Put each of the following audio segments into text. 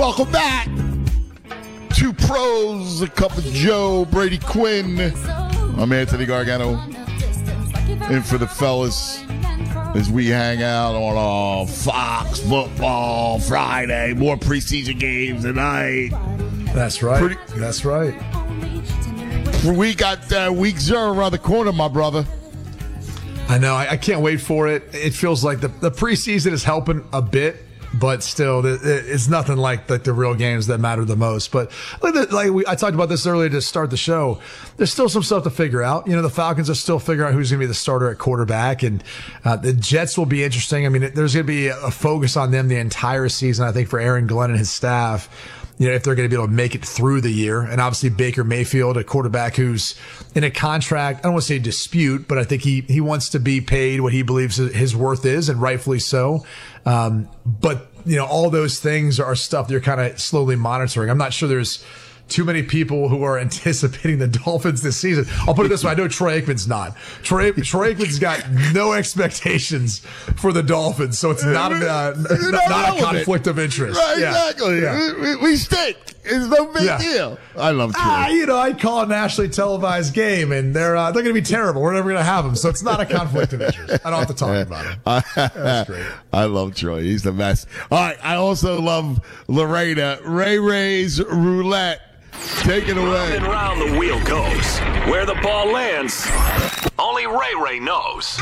Welcome back. Two pros, a cup of Joe, Brady Quinn. I'm Anthony Gargano. In for the fellas as we hang out on Fox Football Friday. More preseason games tonight. That's right. That's right. We got week 0 around the corner, my brother. I know. I can't wait for it. It feels like the preseason is helping a bit, but still, it's nothing like the real games that matter the most. But I talked about this earlier to start the show. There's still some stuff to figure out. You know, the Falcons are still figuring out who's going to be the starter at quarterback, and the Jets will be interesting. I mean, there's going to be a focus on them the entire season, I think, for Aaron Glenn and his staff. You know, if they're going to be able to make it through the year. And obviously Baker Mayfield, a quarterback who's in a contract, I don't want to say dispute, but I think he wants to be paid what he believes his worth is, and rightfully so. But, you know, all those things are stuff that you're kind of slowly monitoring. I'm not sure there's too many people who are anticipating the Dolphins this season. I'll put it this way. I know Troy Aikman's not. Troy Aikman's got no expectations for the Dolphins, so it's not a conflict of interest. Right, yeah. Exactly. Yeah. We stink. It's no big deal. I love Troy. You know, I call a nationally televised game, and they're going to be terrible. We're never going to have them, so it's not a conflict of interest. I don't have to talk about him. That's great. I love Troy. He's the best. All right. I also love Lorena. Ray Ray's Roulette. Take it away. Round and round the wheel goes. Where the ball lands, only Ray knows.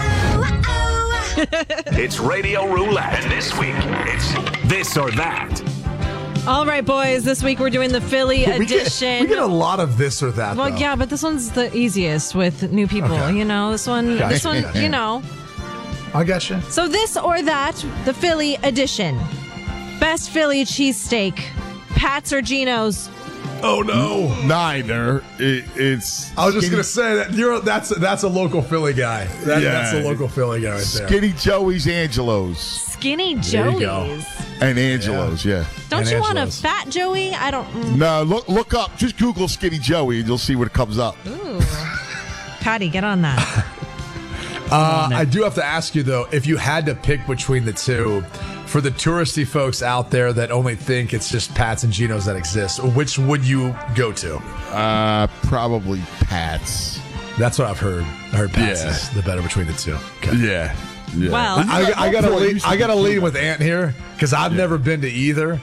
It's Radio Roulette, and this week, it's this or that. All right, boys. This week we're doing the Philly edition. We get a lot of this or that. Well, though. yeah, but this one's the easiest with new people. Okay. You know, this one, you know. I got you. So this or that, the Philly edition. Best Philly cheesesteak, Pat's or Geno's? Oh no, neither. It's. I was just gonna say that that's a local Philly guy. That's a local Philly guy right there. Skinny Joey's, Angelo's. Skinny Joey's. And Angelo's, yeah. Don't you want a fat Joey? I don't. No, look up. Just Google Skinny Joey, and you'll see what comes up. Ooh, Patty, get on that. I do have to ask you though, if you had to pick between the two. For the touristy folks out there that only think it's just Pat's and Geno's that exist, which would you go to? Probably Pat's. That's what I've heard. I heard Pat's is the better between the two. Okay. Yeah. Well, I gotta lead with Ant here because I've never been to either.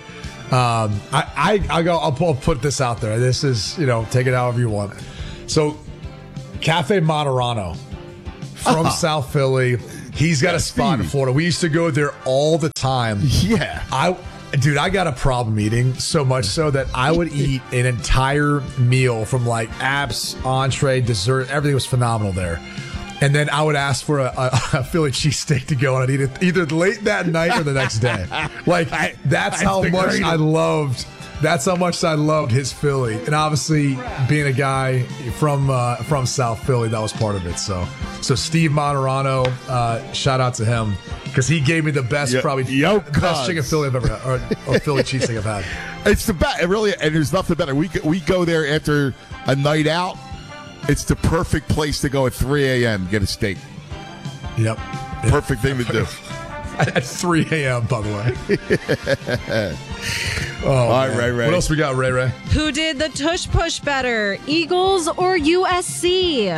I'll put this out there. This is, take it however you want. So, Cafe Moderano from South Philly. He's got a spot in Florida. We used to go there all the time. Yeah. I got a problem eating so much so that I would eat an entire meal from like apps, entree, dessert. Everything was phenomenal there. And then I would ask for a Philly cheesesteak to go, and I'd eat it either late that night or the next day. Like, that's how much I loved. That's how much I loved his Philly. And obviously, being a guy from South Philly, that was part of it. So Steve Moderano, shout out to him because he gave me the best, best chicken Philly I've ever had, or Philly cheesesteak I've had. It's the best, really, and there's nothing better. We go there after a night out. It's the perfect place to go at 3 a.m. Get a steak. Yep. Perfect thing to do. At 3 a.m., by the way. All right, Ray. What else we got, Ray? Who did the tush push better, Eagles or USC?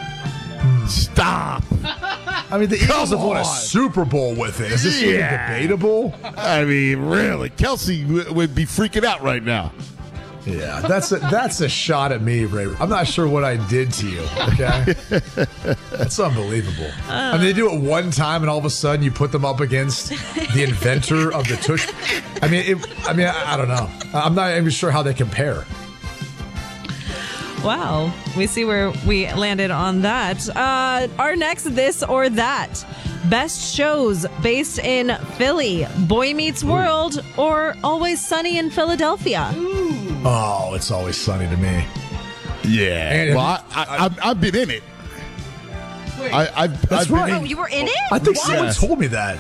Stop. I mean, the Eagles have won a Super Bowl with it. Is this even debatable? I mean, really, Kelsey would be freaking out right now. Yeah, that's a shot at me, Ray. I'm not sure what I did to you, okay? That's unbelievable. I mean, they do it one time, and all of a sudden you put them up against the inventor of the tush. I mean, I don't know. I'm not even sure how they compare. Wow, we see where we landed on that. Our next this or that. Best shows based in Philly, Boy Meets World, or Always Sunny in Philadelphia? Oh, It's Always Sunny to me. Yeah. And well, I've been in it. Wait, That's right. Oh, you were in it? I think someone told me that.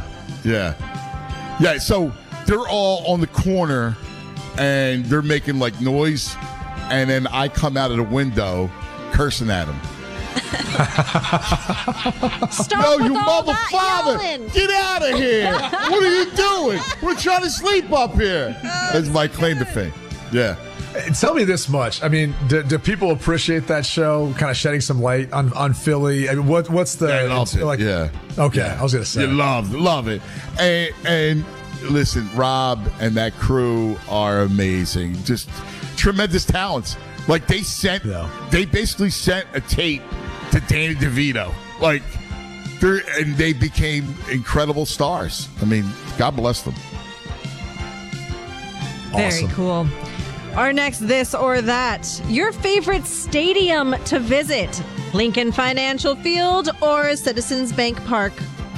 Yeah, so they're all on the corner, and they're making, like, noise, and then I come out of the window cursing at them. Stop No, with you all mother that father! yelling. Get out of here! What are you doing? We're trying to sleep up here. That's my claim to fame. Yeah. Tell me this much. I mean, do people appreciate that show? Kind of shedding some light on Philly. I mean, what's the They loved it. like? Yeah. Okay, Yeah. I was gonna say. You love it. And listen, Rob and that crew are amazing. Just tremendous talents. Like they basically sent a tape to Danny DeVito. Like, and they became incredible stars. I mean, God bless them. Very Awesome. cool. Our next This or That. Your favorite stadium to visit? Lincoln Financial Field or Citizens Bank Park?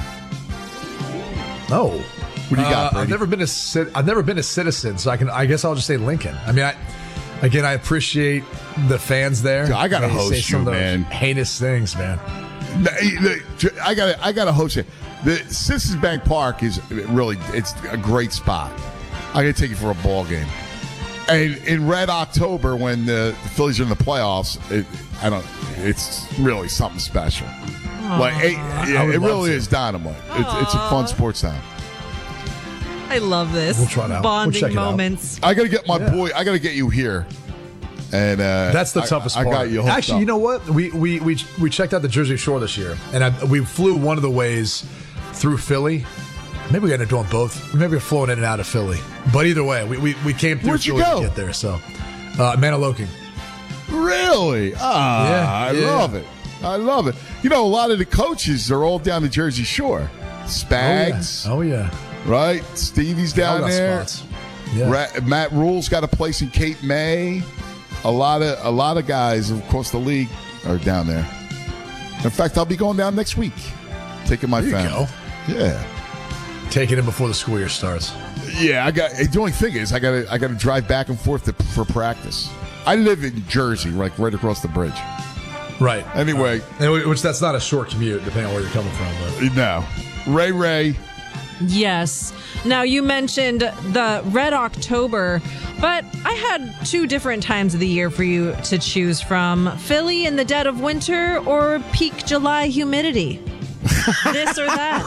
Oh, What do you got, Brady? I've never been a Citizen, so I guess I'll just say Lincoln. I mean, I appreciate the fans there. Dude, I gotta They host say some you, of those man. Heinous things, man. I gotta host you. The Citizens Bank Park is really, it's a great spot. I gotta take you for a ball game. And in Red October, when the Phillies are in the playoffs, it's really something special. Like I would it love really to. is dynamite. It's a fun sports town. I love this. We'll try it out. We'll Bonding check it out. moments. I gotta get my boy. I gotta get you here. And That's the toughest part. I got you hooked Actually, up. you know what? We checked out the Jersey Shore this year, and we flew one of the ways through Philly. Maybe we ended up doing both. Maybe we're flowing in and out of Philly. But either way, we came through Where'd you Philly go? to get there. So, Maniloking. Really? I Yeah. love it. I love it. You know, a lot of the coaches are all down the Jersey Shore. Spags, Oh yeah. right? Stevie's down All got there. spots. Yeah. Matt Rule's got a place in Cape May. A lot of guys across the league are down there. In fact, I'll be going down next week, taking my There you family. go. Yeah, Taking it before the school year starts. yeah. The only thing is, I gotta drive back and forth for practice. I live in Jersey, like right across the bridge. Right. Anyway, Which that's not a short commute, depending on where you're coming from. But no, Ray. Yes. Now, you mentioned the Red October, but I had two different times of the year for you to choose from. Philly in the dead of winter or peak July humidity? This or that?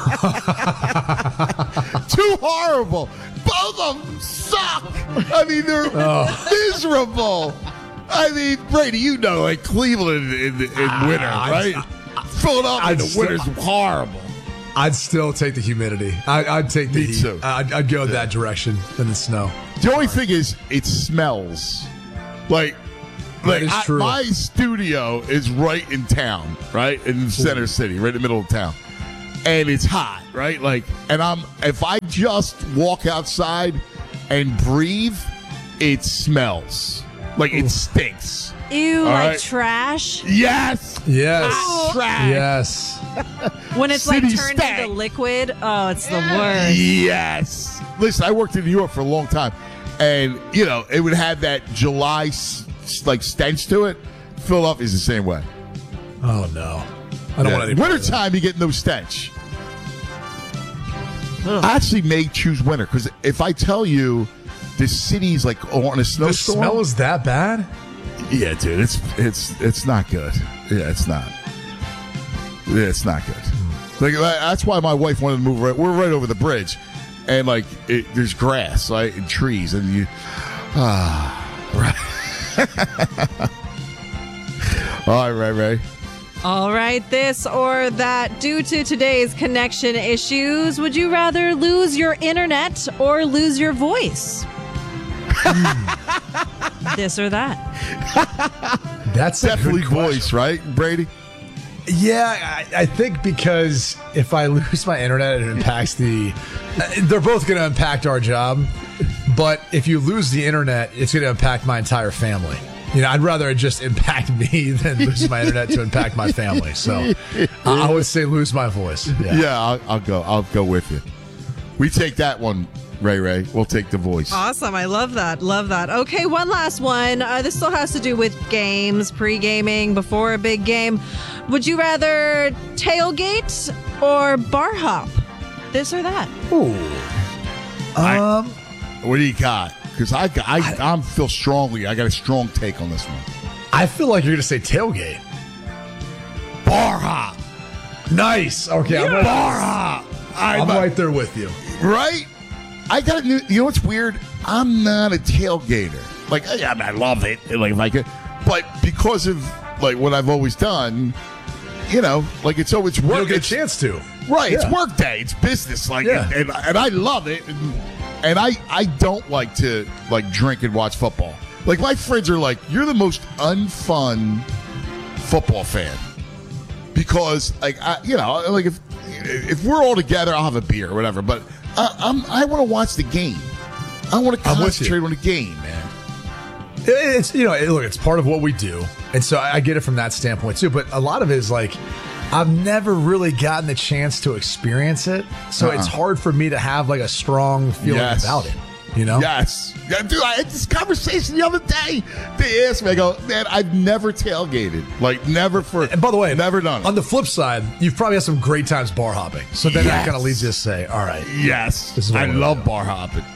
Too horrible. Both of them suck. I mean, they're miserable. I mean, Brady, you know, like Cleveland in winter, right? Philadelphia in the winter's horrible. I'd still take the humidity. I'd take the Me heat. too. I'd go that direction than the snow. The only thing is, it smells. Like is true. my studio is right in town, right in the center city, right in the middle of town, and it's hot, right? Like, and if I just walk outside and breathe, it smells like it stinks. Ew, All like right. trash. Yes, Yes. trash. Yes. When it's like City turned stank. into liquid, oh, it's the worst. Yes. Listen, I worked in New York for a long time, and you know it would have that July like stench to it. Philadelphia is the same way. Oh no. I don't want any part of that. Wintertime, you get no stench. I actually may choose winter because if I tell you the city's like on a The snowstorm, smell is that bad? yeah, dude, it's not good. Yeah, it's not. Yeah, it's not good. Like that's why my wife wanted to move. We're right over the bridge, and like there's grass, right, and trees, and you. Right. All right, Ray. All right, this or that. Due to today's connection issues, would you rather lose your internet or lose your voice? This or that. That's a Definitely good question. voice, right, Brady? Yeah, I think because if I lose my internet, it impacts they're both going to impact our job. But if you lose the internet, it's going to impact my entire family. You know, I'd rather it just impact me than lose my internet to impact my family. So I would say lose my voice. Yeah, I'll go. I'll go with you. We take that one, Ray. We'll take the voice. Awesome. I love that. Love that. Okay, one last one. This still has to do with games, pre-gaming, before a big game. Would you rather tailgate or bar hop? This or that? Ooh. What do you got? Because I feel strongly. I got a strong take on this one. I feel like you're going to say tailgate. bar hop. Nice. Okay, Bar hop. I'm right there with you. Right? I got you know what's weird? I'm not a tailgater. Like, I love it. Like it. But because of like what I've always done, you know, like it's always work. You don't get a chance to. Right, Yeah. it's work day. It's business. Like, Yeah. and I love it. And I don't like to like drink and watch football. Like my friends are like, you're the most unfun football fan because like like if we're all together, I'll have a beer or whatever. But I want to watch the game. I want to concentrate on the game, man. It's look, it's part of what we do, and so I get it from that standpoint too. But a lot of it is like I've never really gotten the chance to experience it, so it's hard for me to have like a strong feeling about it. You know? Yes. Yeah, dude, I had this conversation the other day. They asked me, I go, man, I've never tailgated. Like, never for. And by the way, never done it. On the flip side, you've probably had some great times bar hopping. So then that kind of leads you to say, all right. Yes. This is what I we're love gonna do. bar hopping.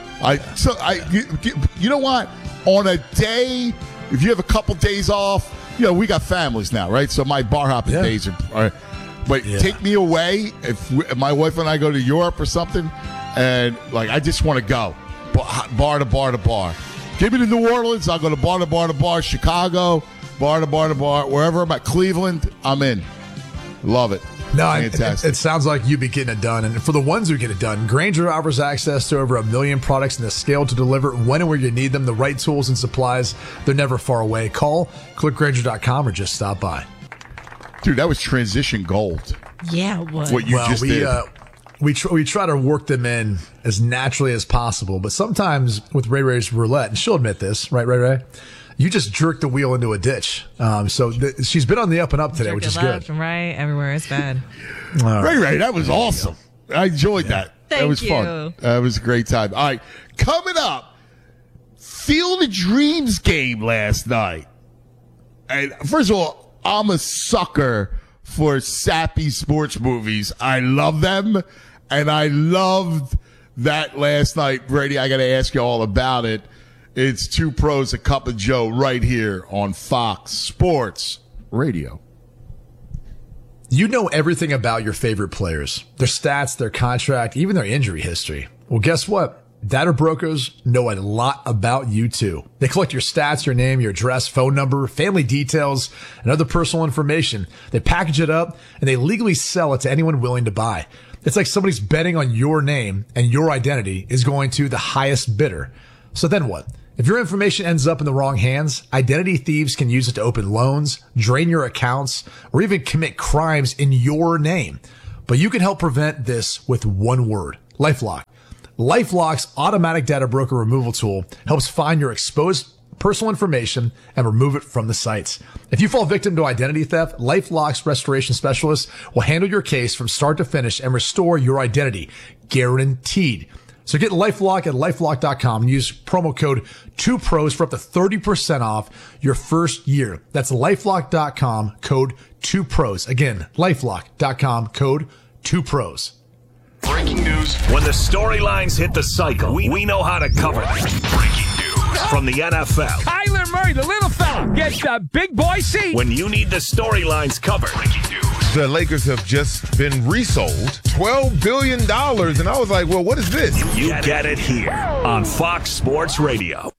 You know what? On a day, if you have a couple days off, we got families now, right? So my bar hopping days are but take me away if my wife and I go to Europe or something, and like I just want to go bar to bar to bar. Give me to New Orleans, I'll go to bar to bar to bar. Chicago, bar to bar to bar. Wherever I'm at, Cleveland, I'm in. Love it. No, fantastic. it sounds like you'd be getting it done. And for the ones who get it done, Grainger offers access to over 1 million products and the scale to deliver when and where you need them, the right tools and supplies. They're never far away. Call, click Grainger.com, or just stop by. Dude, that was transition gold. Yeah, what? What you just did. We try to work them in as naturally as possible, but sometimes with Ray Ray's roulette, and she'll admit this, right, Ray? You just jerk the wheel into a ditch. So she's been on the up and up today, which is left good. and right, everywhere. It's bad. Ray, that was awesome. I enjoyed that. That was fun. That was a great time. All right, coming up, Field of Dreams game last night. And first of all, I'm a sucker for sappy sports movies. I love them, and I loved that last night. Brady, I got to ask you all about it. It's Two Pros, a Cup of Joe right here on Fox Sports Radio. You know everything about your favorite players, their stats, their contract, even their injury history. Well, guess what? Data brokers know a lot about you too. They collect your stats, your name, your address, phone number, family details, and other personal information. They package it up and they legally sell it to anyone willing to buy. It's like somebody's betting on your name and your identity is going to the highest bidder. So then what? If your information ends up in the wrong hands, identity thieves can use it to open loans, drain your accounts, or even commit crimes in your name. But you can help prevent this with one word: LifeLock. LifeLock's automatic data broker removal tool helps find your exposed personal information and remove it from the sites. If you fall victim to identity theft, LifeLock's restoration specialists will handle your case from start to finish and restore your identity, guaranteed. So get LifeLock at LifeLock.com and use promo code 2pros for up to 30% off your first year. That's LifeLock.com, code 2pros. Again, LifeLock.com, code 2pros. Breaking news. When the storylines hit the cycle, we know how to cover them. Breaking news from the NFL. Kyler Murray, the little fella, gets the big boy seat. When you need the storylines covered. Breaking news. The Lakers have just been resold $12 billion. And I was like, well, what is this? You get it here on Fox Sports Radio.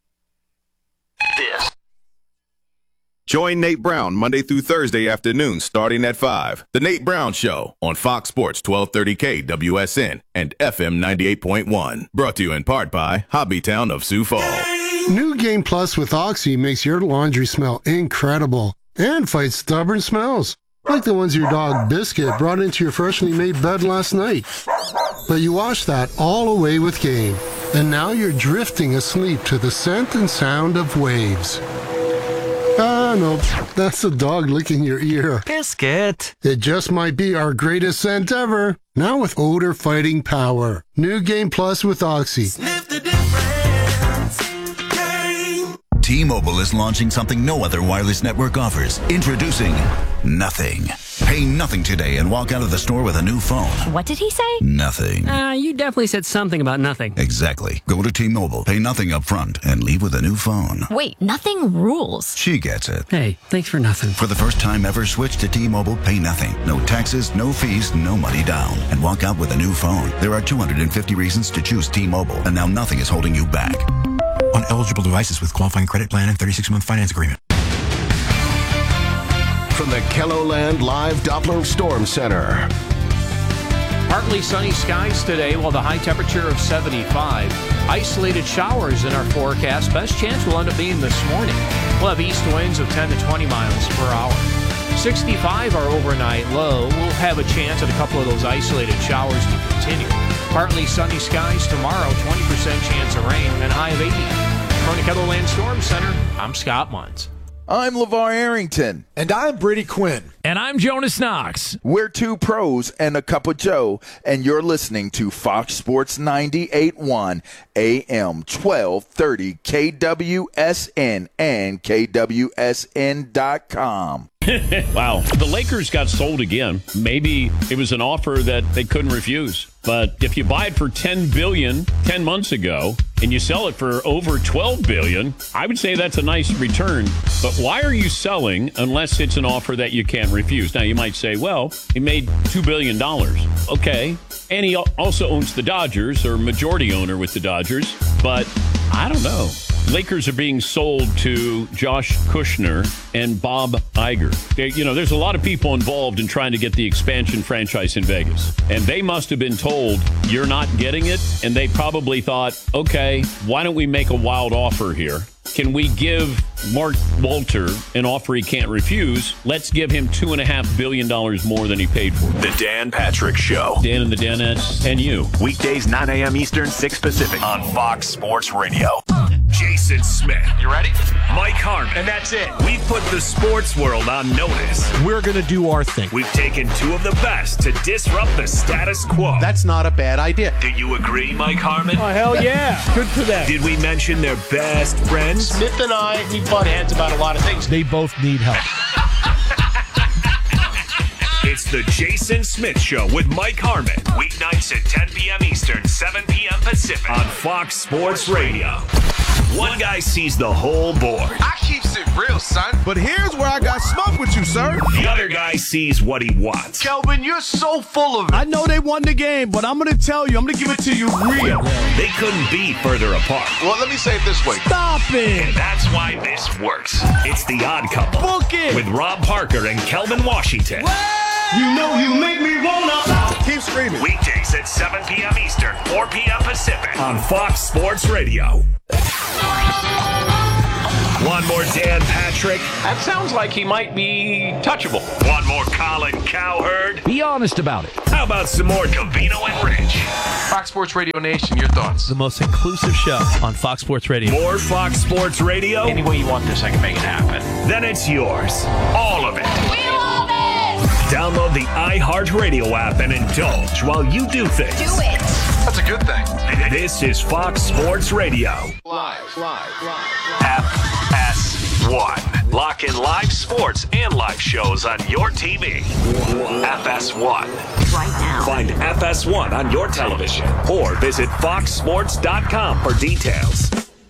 This. Join Nate Brown Monday through Thursday afternoon starting at 5. The Nate Brown Show on Fox Sports 1230 KWSN and FM 98.1. Brought to you in part by Hobbytown of Sioux Falls. New Game Plus with Oxy makes your laundry smell incredible and fights stubborn smells, like the ones your dog Biscuit brought into your freshly made bed last night. But you washed that all away with Game, and now you're drifting asleep to the scent and sound of waves. Ah, no, that's the dog licking your ear. Biscuit. It just might be our greatest scent ever, now with odor fighting power. New Game Plus with Oxy. Sniff the difference. Game. T-Mobile is launching something no other wireless network offers. Introducing Nothing. Pay nothing today and walk out of the store with a new phone. What did he say? Nothing. You definitely said something about nothing. Exactly. Go to T-Mobile, pay nothing up front, and leave with a new phone. Wait, nothing rules. She gets it. Hey, thanks for nothing. For the first time ever, switch to T-Mobile, pay nothing. No taxes, no fees, no money down. And walk out with a new phone. There are 250 reasons to choose T-Mobile, and now nothing is holding you back. On eligible devices with qualifying credit plan and 36-month finance agreement. From the KELOLAND Live Doppler Storm Center. Partly sunny skies today, while the high temperature of 75. Isolated showers in our forecast. Best chance will end up being this morning. We'll have east winds of 10 to 20 miles per hour. 65 our overnight low. We'll have a chance at a couple of those isolated showers to continue. Partly sunny skies tomorrow, 20% chance of rain, and high of 80. From the KELOLAND Storm Center, I'm Scott Munz. I'm LeVar Arrington. And I'm Brady Quinn. And I'm Jonas Knox. We're two pros and a cup of Joe, and you're listening to Fox Sports 98.1 AM 1230 KWSN and KWSN.com. Wow. The Lakers got sold again. Maybe it was an offer that they couldn't refuse. But if you buy it for $10 billion 10 months ago and you sell it for over $12 billion, I would say that's a nice return. But why are you selling unless it's an offer that you can't refuse? Now, you might say, well, he made $2 billion. Okay. And he also owns the Dodgers, or majority owner with the Dodgers. But I don't know. Lakers are being sold to Josh Kushner and Bob Iger. There's a lot of people involved in trying to get the expansion franchise in Vegas. And they must have been told, you're not getting it. And they probably thought, okay, why don't we make a wild offer here? Can we give Mark Walter an offer he can't refuse? Let's give him $2.5 billion more than he paid for. The Dan Patrick Show. Dan and the Danettes and you. Weekdays, 9 a.m. Eastern, 6 Pacific. On Fox Sports Radio. Jason Smith. You ready? Mike Harmon. And that's it. We've put the sports world on notice. We're going to do our thing. We've taken two of the best to disrupt the status quo. That's not a bad idea. Do you agree, Mike Harmon? Oh, hell yeah. Good for them. Did we mention their best friends? Smith and I, we butt heads about a lot of things. They both need help. It's the Jason Smith Show with Mike Harmon. Weeknights at 10 p.m. Eastern, 7 p.m. Pacific. On Fox Sports Radio. One guy sees the whole board. I keeps it real, son. But here's where I got smoke with you, sir. The other guy sees what he wants. Kelvin, you're so full of it. I know they won the game, but I'm going to tell you, I'm going to give it to you real. They couldn't be further apart. Well, let me say it this way. Stop it. And that's why this works. It's The Odd Couple. Book it. With Rob Parker and Kelvin Washington. You know you make me wanna. Keep screaming. Weekdays at 7 p.m. Eastern, 4 p.m. Pacific. On Fox Sports Radio. One more Dan Patrick. That sounds like he might be touchable. One more Colin Cowherd. Be honest about it. How about some more Covino and Rich? Fox Sports Radio Nation, your thoughts? The most inclusive show on Fox Sports Radio. More Fox Sports Radio? Any way you want this, I can make it happen. Then it's yours. All of it. We love it! Download the iHeartRadio app and indulge while you do things. Do it! That's a good thing. This is Fox Sports Radio. Live. FS1. Lock in live sports and live shows on your TV. FS1. Right now. Find FS1 on your television or visit foxsports.com for details.